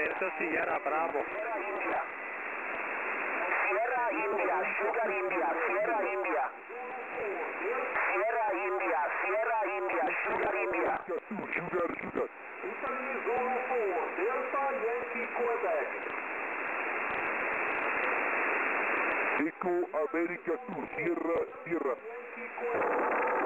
Delta Sierra Bravo. Sierra India, Sugar India, Sierra India. Sierra India, Sierra India, Sugar India. Sugar. Italy Zulu 4, Delta Yankee Quebec. Eco América Sur, Sierra. Yankee Quebec.